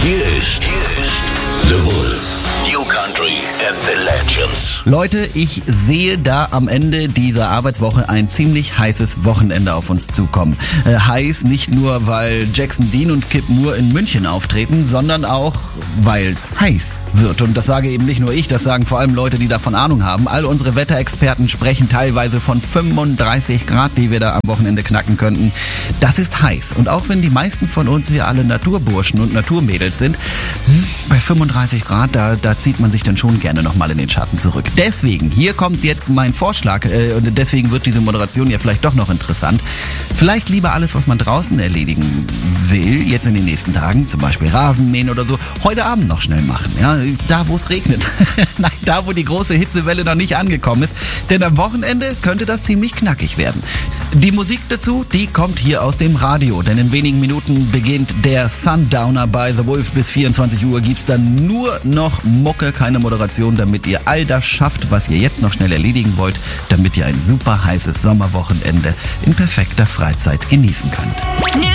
Hier ist The Wolf. New Country and the Legends. Leute, ich sehe da am Ende dieser Arbeitswoche ein ziemlich heißes Wochenende auf uns zukommen. Heiß nicht nur, weil Jackson Dean und Kip Moore in München auftreten, sondern auch, weil es heiß wird. Und das sage eben nicht nur ich, das sagen vor allem Leute, die davon Ahnung haben. All unsere Wetterexperten sprechen teilweise von 35 Grad, die wir da am Wochenende knacken könnten. Das ist heiß. Und auch wenn die meisten von uns hier alle Naturburschen und Naturmädels sind, bei 35 Grad, da zieht man sich dann schon gerne nochmal in den Schatten zurück. Deswegen, hier kommt jetzt mein Vorschlag, und deswegen wird diese Moderation ja vielleicht doch noch interessant. Vielleicht lieber alles, was man draußen erledigen will, jetzt in den nächsten Tagen, zum Beispiel Rasenmähen oder so, heute Abend noch schnell machen. Ja, da, wo es regnet. Nein, da, wo die große Hitzewelle noch nicht angekommen ist. Denn am Wochenende könnte das ziemlich knackig werden. Die Musik dazu, die kommt hier aus dem Radio. Denn in wenigen Minuten beginnt der Sundowner bei The Wolf. Bis 24 Uhr gibt's dann nur noch Mucke, keine Moderation, damit ihr all das schafft, was ihr jetzt noch schnell erledigen wollt, damit ihr ein super heißes Sommerwochenende in perfekter Freizeit genießen könnt.